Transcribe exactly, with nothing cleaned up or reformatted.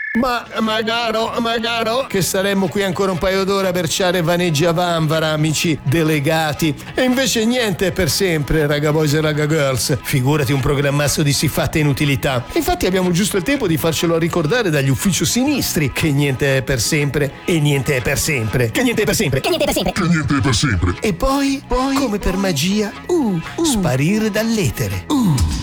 Ma magaro, magaro che saremmo qui ancora un paio d'ore per ciare vaneggia vanvara, amici delegati. E invece niente è per sempre, raga boys e raga girls. Figurati un programmasso di siffatte inutilità. Infatti abbiamo giusto il tempo di farcelo ricordare dagli uffici sinistri che niente è per sempre e niente è per sempre. Che niente è per sempre. Che niente è per sempre. Che niente è per sempre. E poi, poi, come per magia, uh, uh, sparire dall'etere. Uh.